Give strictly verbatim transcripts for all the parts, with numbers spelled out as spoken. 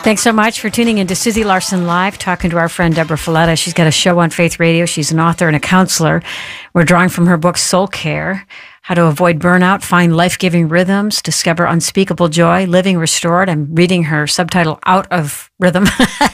Thanks so much for tuning in to Susie Larson Live, talking to our friend Deborah Folletta. She's got a show on Faith Radio. She's an author and a counselor. We're drawing from her book, Soul Care, How to Avoid Burnout, Find Life-Giving Rhythms, Discover Unspeakable Joy, Living Restored. I'm reading her subtitle, Out of Rhythm.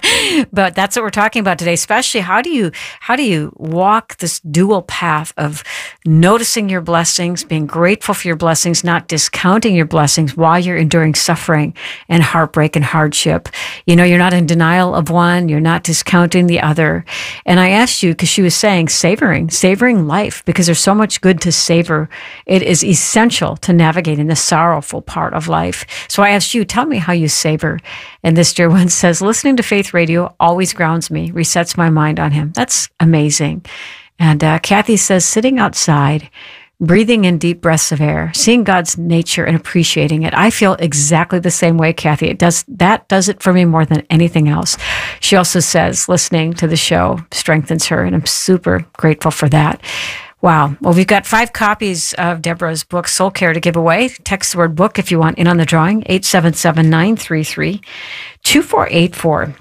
But that's what we're talking about today, especially how do you how do you walk this dual path of noticing your blessings, being grateful for your blessings, not discounting your blessings while you're enduring suffering and heartbreak and hardship. You know, you're not in denial of one, you're not discounting the other. And I asked you, because she was saying savoring, savoring life, because there's so much good to savor. It is essential to navigating the sorrowful part of life. So I asked you, tell me how you savor. And this dear one says, listening to Faith Radio always grounds me, resets my mind on him. That's amazing. And uh, Kathy says, sitting outside, breathing in deep breaths of air, seeing God's nature and appreciating it. I feel exactly the same way, Kathy. It does that does it for me more than anything else. She also says, listening to the show strengthens her, and I'm super grateful for that. Wow. Well, we've got five copies of Deborah's book, Soul Care, to give away. Text the word book if you want in on the drawing, eight seven seven, nine three three, two four eight four.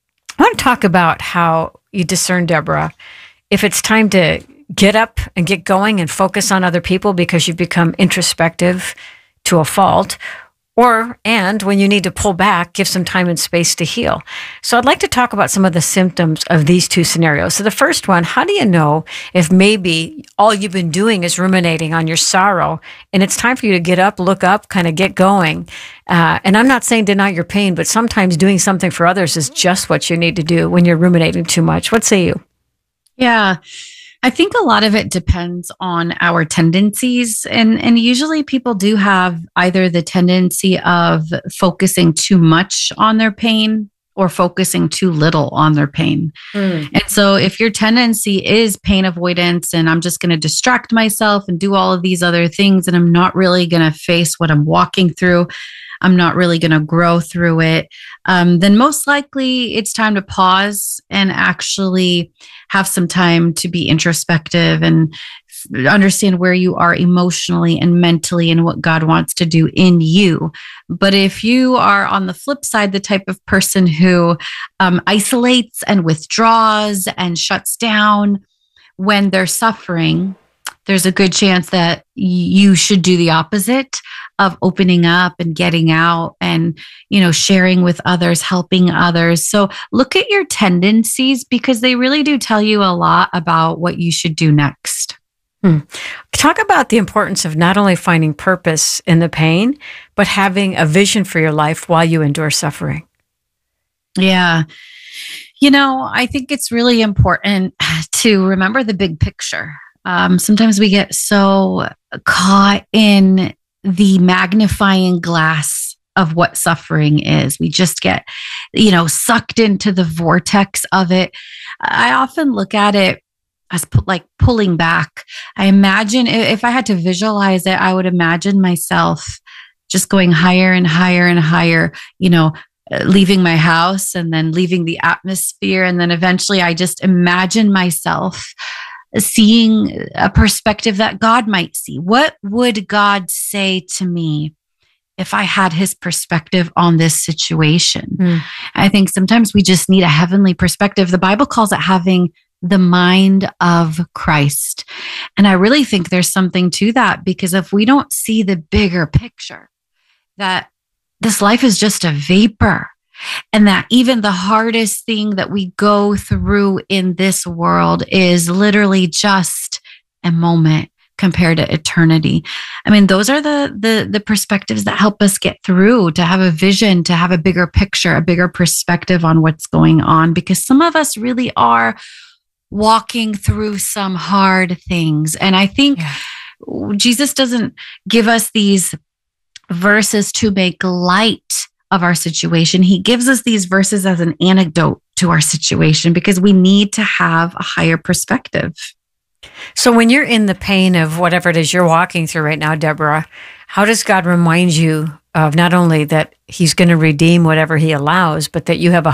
I want to talk about how you discern, Deborah, if it's time to get up and get going and focus on other people because you've become introspective to a fault, or, and when you need to pull back, give some time and space to heal. So I'd like to talk about some of the symptoms of these two scenarios. So the first one, how do you know if maybe all you've been doing is ruminating on your sorrow and it's time for you to get up, look up, kind of get going? Uh, and I'm not saying deny your pain, but sometimes doing something for others is just what you need to do when you're ruminating too much. What say you? Yeah. I think a lot of it depends on our tendencies. And, and usually people do have either the tendency of focusing too much on their pain or focusing too little on their pain. Mm. And so if your tendency is pain avoidance and I'm just going to distract myself and do all of these other things and I'm not really going to face what I'm walking through, I'm not really going to grow through it, um, then most likely it's time to pause and actually have some time to be introspective and f- understand where you are emotionally and mentally and what God wants to do in you. But if you are on the flip side, the type of person who um, isolates and withdraws and shuts down when they're suffering, there's a good chance that you should do the opposite of opening up and getting out and, you know, sharing with others, helping others. So look at your tendencies because they really do tell you a lot about what you should do next. Hmm. Talk about the importance of not only finding purpose in the pain, but having a vision for your life while you endure suffering. Yeah. You know, I think it's really important to remember the big picture. Um, sometimes we get so caught in the magnifying glass of what suffering is. We just get, you know, sucked into the vortex of it. I often look at it as pu- like pulling back. I imagine if I had to visualize it, I would imagine myself just going higher and higher and higher, you know, leaving my house and then leaving the atmosphere. And then eventually I just imagine myself seeing a perspective that God might see. What would God say to me if I had his perspective on this situation? Mm. I think sometimes we just need a heavenly perspective. The Bible calls it having the mind of Christ. And I really think there's something to that because if we don't see the bigger picture, that this life is just a vapor, and that even the hardest thing that we go through in this world is literally just a moment compared to eternity. I mean, those are the, the, the perspectives that help us get through, to have a vision, to have a bigger picture, a bigger perspective on what's going on, because some of us really are walking through some hard things. And I think yeah. Jesus doesn't give us these verses to make light of our situation. He gives us these verses as an antidote to our situation because we need to have a higher perspective. So when you're in the pain of whatever it is you're walking through right now, Deborah, how does God remind you of not only that he's going to redeem whatever he allows, but that you have a